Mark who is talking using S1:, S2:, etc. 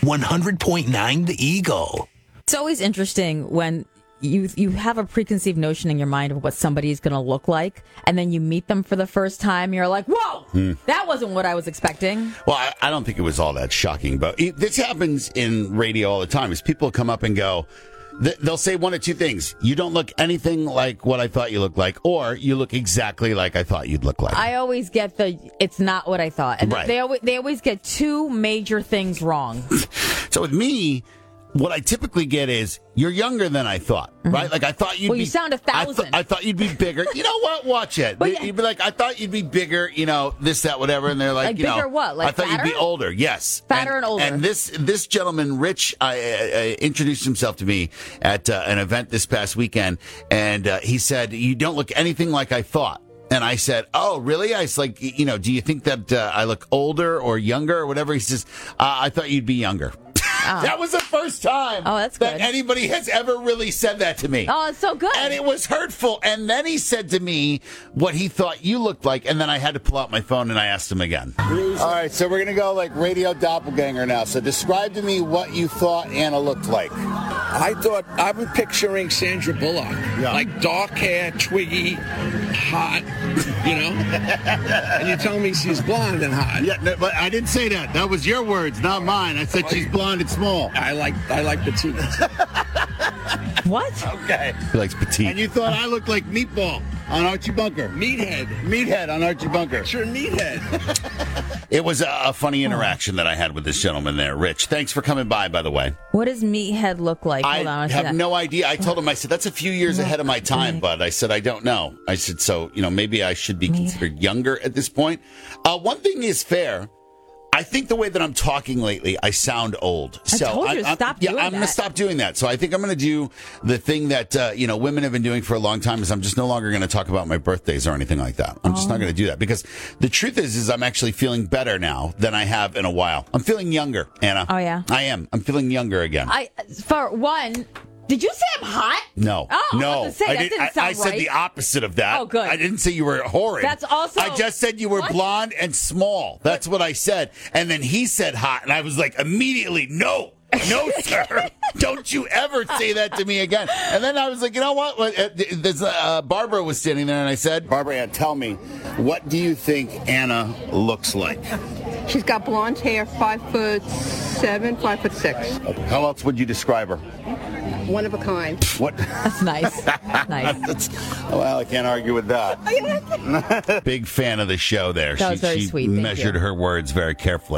S1: 100.9 The Eagle.
S2: It's always interesting when you have a preconceived notion in your mind of what somebody's going to look like, and then you meet them for the first time. You're like, whoa, that wasn't what I was expecting.
S3: Well, I don't think it was all that shocking, but this happens in radio all the time. Is people come up and go, they'll say one of two things. You don't look anything like what I thought you looked like, or you look exactly like I thought you'd look like.
S2: I always get it's not what I thought. And
S3: right.
S2: they always get two major things wrong.
S3: So with me, what I typically get is, you're younger than I thought, right? Like, I thought you'd be...
S2: Well, you sound 1,000.
S3: I thought you'd be bigger. You know what? Watch it. You'd be like, I thought you'd be bigger, this, that, whatever. And they're like,
S2: bigger what? Like
S3: I thought
S2: fatter?
S3: you'd be older. Yes.
S2: Fatter and older.
S3: And this gentleman, Rich, introduced himself to me at an event this past weekend. And he said, you don't look anything like I thought. And I said, oh, really? I was like, do you think that I look older or younger or whatever? He says, I thought you'd be younger. Oh. That was the first time that anybody has ever really said that to me.
S2: Oh, it's so good.
S3: And it was hurtful. And then he said to me what he thought you looked like. And then I had to pull out my phone and I asked him again. All right, so we're going to go like radio doppelganger now. So describe to me what you thought Anna looked like.
S4: I was picturing Sandra Bullock. Yeah. Like dark hair, twiggy, hot, And you tell me she's blonde and hot.
S3: Yeah, no, but I didn't say that. That was your words, not mine. I said she's blonde and small.
S4: I like petite.
S2: What?
S3: Okay. He likes petite. And you thought I looked like Meatball on Archie Bunker. Meathead on Archie Bunker.
S4: Sure, Meathead.
S3: It was a funny interaction that I had with this gentleman there, Rich. Thanks for coming by the way.
S2: What does Meathead look like?
S3: I have no idea. I told him, I said, that's a few years ahead of my time, bud. I said, I don't know. I said, so, maybe I should be considered younger at this point. One thing is fair. I think the way that I'm talking lately, I sound old.
S2: I told you to stop doing that.
S3: I'm going to stop doing that. So I think I'm going to do the thing that, women have been doing for a long time is I'm just no longer going to talk about my birthdays or anything like that. I'm just not going to do that because the truth is I'm actually feeling better now than I have in a while. I'm feeling younger, Anna.
S2: Oh, yeah?
S3: I am. I'm feeling younger again.
S2: For one... Did you say I'm hot?
S3: No.
S2: Oh,
S3: no.
S2: I
S3: said the opposite of that.
S2: Oh, good.
S3: I didn't say you were horrid.
S2: That's also...
S3: I just said you were blonde and small. That's what I said. And then he said hot, and I was like, immediately, no, sir. Don't you ever say that to me again. And then I was like, you know what? Barbara was standing there, and I said, Barbara Ann, tell me, what do you think Anna looks like?
S5: She's got blonde hair, 5'7", 5'6".
S3: How else would you describe her?
S5: One of a kind.
S3: What?
S2: That's nice. Nice.
S3: Well, I can't argue with that. Big fan of the show there.
S2: That was very sweet. Thank
S3: measured
S2: you.
S3: her words very carefully.